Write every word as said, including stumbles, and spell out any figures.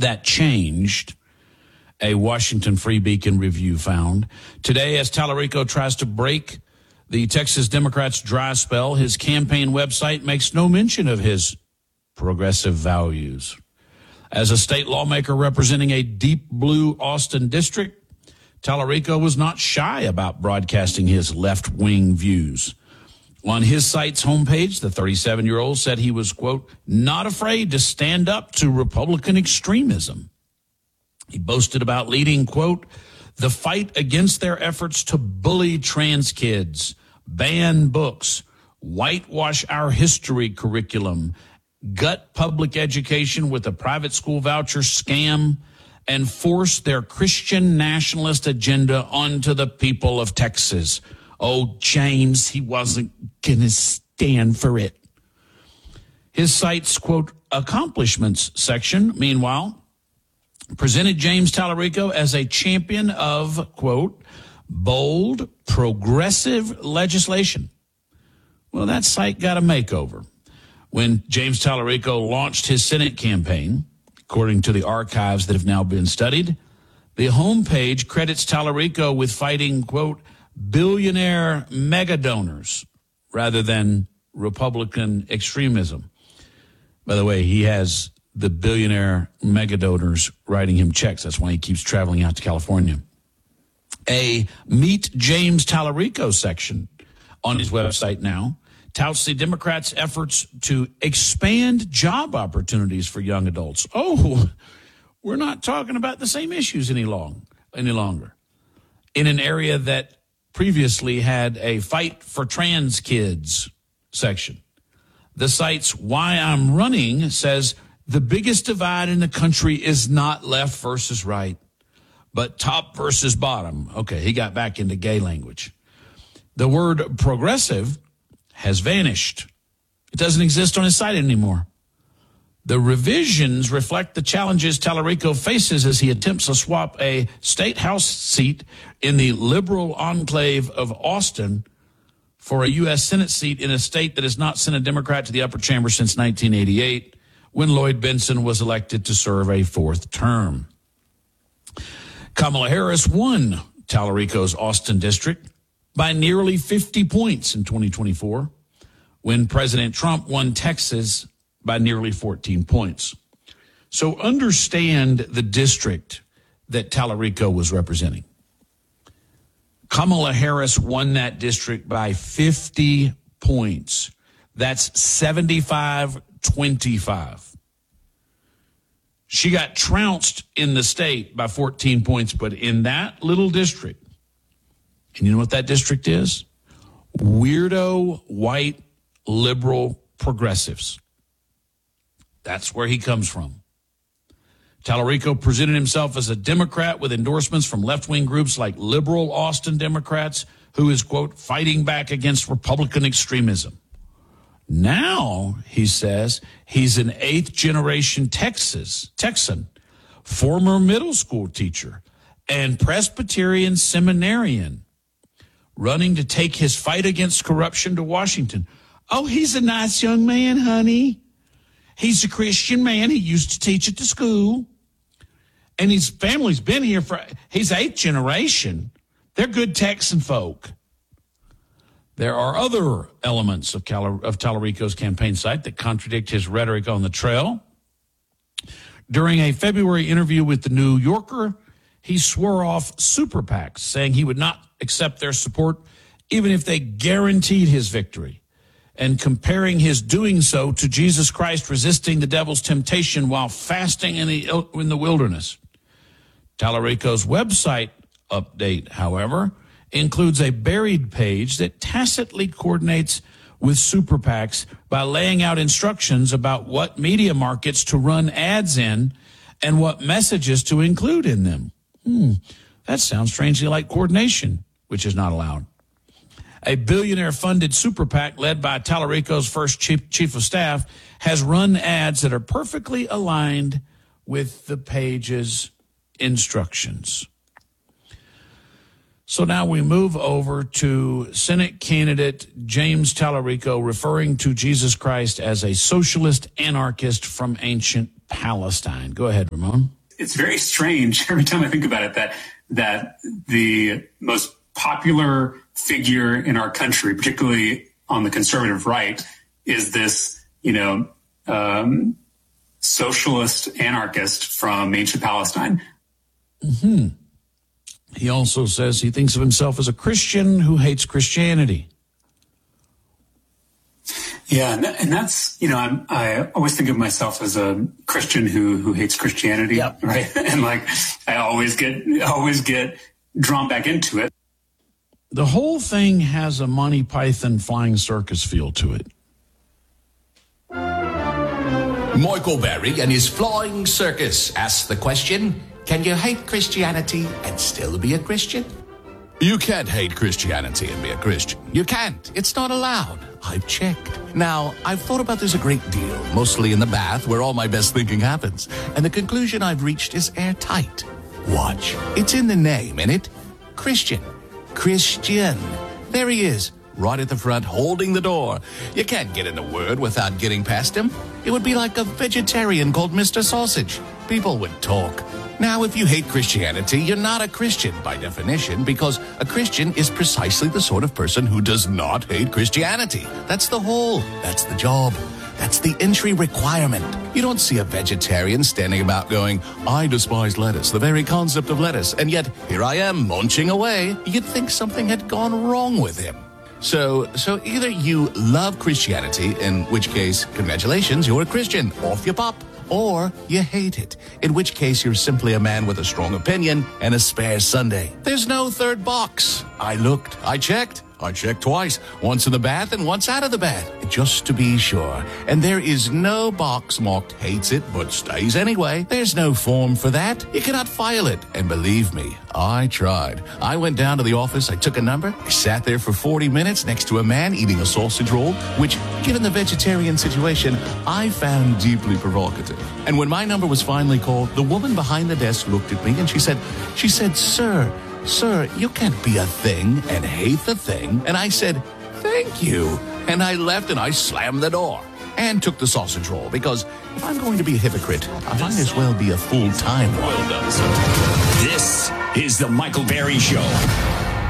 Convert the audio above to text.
That changed, a Washington Free Beacon review found. Today, as Tallarico tries to break the Texas Democrats' dry spell, his campaign website makes no mention of his progressive values. As a state lawmaker representing a deep blue Austin district, Tallarico was not shy about broadcasting his left-wing views. On his site's homepage, the thirty-seven-year-old said he was, quote, not afraid to stand up to Republican extremism. He boasted about leading, quote, the fight against their efforts to bully trans kids, ban books, whitewash our history curriculum, gut public education with a private school voucher scam, and force their Christian nationalist agenda onto the people of Texas. Oh, James, he wasn't going to stand for it. His site's, quote, accomplishments section, meanwhile, presented James Tallarico as a champion of, quote, bold, progressive legislation. Well, that site got a makeover. When James Tallarico launched his Senate campaign, according to the archives that have now been studied, the homepage credits Tallarico with fighting, quote, billionaire mega donors rather than Republican extremism. By the way, he has the billionaire mega donors writing him checks. That's why he keeps traveling out to California. A Meet James Tallarico section on his website now touts the Democrats' efforts to expand job opportunities for young adults. Oh, we're not talking about the same issues any long, any longer. In an area that previously had a fight for trans kids section. The site's Why I'm Running says the biggest divide in the country is not left versus right, but top versus bottom. Okay, he got back into gay language. The word progressive has vanished. It doesn't exist on his site anymore. The revisions reflect the challenges Tallarico faces as he attempts to swap a state house seat in the liberal enclave of Austin for a U S Senate seat in a state that has not sent a Democrat to the upper chamber since nineteen eighty-eight, when Lloyd Bentsen was elected to serve a fourth term. Kamala Harris won Tallarico's Austin district by nearly fifty points in twenty twenty-four, when President Trump won Texas by nearly fourteen points. So understand the district that Tallarico was representing. Kamala Harris won that district by fifty points. That's seventy-five twenty-five. She got trounced in the state by fourteen points, but in that little district, and you know what that district is? Weirdo, white, liberal progressives. That's where he comes from. Tallarico presented himself as a Democrat with endorsements from left-wing groups like liberal Austin Democrats, who is, quote, fighting back against Republican extremism. Now, he says, he's an eighth-generation Texas Texan, former middle school teacher, and Presbyterian seminarian, running to take his fight against corruption to Washington. Oh, he's a nice young man, honey. He's a Christian man. He used to teach at the school. And his family's been here for, he's eighth generation. They're good Texan folk. There are other elements of, Cal- of Tallarico's campaign site that contradict his rhetoric on the trail. During a February interview with the New Yorker, he swore off super PACs, saying he would not accept their support even if they guaranteed his victory, and comparing his doing so to Jesus Christ resisting the devil's temptation while fasting in the, in the wilderness. Tallarico's website update, however, includes a buried page that tacitly coordinates with super PACs by laying out instructions about what media markets to run ads in and what messages to include in them. Hmm, that sounds strangely like coordination, which is not allowed. A billionaire-funded super PAC led by Tallarico's first chief, chief of staff has run ads that are perfectly aligned with the page's instructions. So now we move over to Senate candidate James Tallarico referring to Jesus Christ as a socialist anarchist from ancient Palestine. Go ahead, Ramon. It's very strange every time I think about it that that the most popular figure in our country, particularly on the conservative right, is this, you know, um, socialist anarchist from ancient Palestine. Mm-hmm. He also says he thinks of himself as a Christian who hates Christianity. Yeah, and, and that's, you know, I'm, I always think of myself as a Christian who who hates Christianity, yep. right? And like, I always get always get drawn back into it. The whole thing has a Monty Python flying circus feel to it. Michael Berry and his flying circus asks the question, can you hate Christianity and still be a Christian? You can't hate Christianity and be a Christian. You can't. It's not allowed. I've checked. Now, I've thought about this a great deal, mostly in the bath where all my best thinking happens. And the conclusion I've reached is airtight. Watch. It's in the name, innit? Christian. Christian. There he is, right at the front, holding the door. You can't get in a word without getting past him. It would be like a vegetarian called Mister Sausage. People would talk. Now, if you hate Christianity, you're not a Christian by definition, because a Christian is precisely the sort of person who does not hate Christianity. That's the whole. That's the job. That's the entry requirement. You don't see a vegetarian standing about going, I despise lettuce, the very concept of lettuce, and yet here I am munching away. You'd think something had gone wrong with him. So, so either you love Christianity, in which case, congratulations, you're a Christian, off you pop. Or you hate it, in which case you're simply a man with a strong opinion and a spare Sunday. There's no third box. I looked, I checked, I checked twice, once in the bath and once out of the bath, just to be sure. And there is no box marked hates it but stays anyway. There's no form for that. You cannot file it. And believe me, I tried. I went down to the office, I took a number, I sat there for forty minutes next to a man eating a sausage roll, which, given the vegetarian situation, I found deeply provocative. And when my number was finally called, the woman behind the desk looked at me and she said, she said, Sir, Sir, you can't be a thing and hate the thing. And I said, thank you. And I left and I slammed the door and took the sausage roll, because if I'm going to be a hypocrite, I might as well be a full-time one. Well done, sir. This is the Michael Berry Show.